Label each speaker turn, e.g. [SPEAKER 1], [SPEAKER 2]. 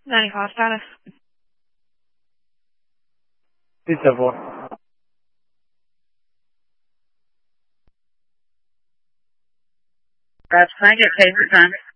[SPEAKER 1] 95 status.
[SPEAKER 2] 274.
[SPEAKER 3] Can I get paid for time?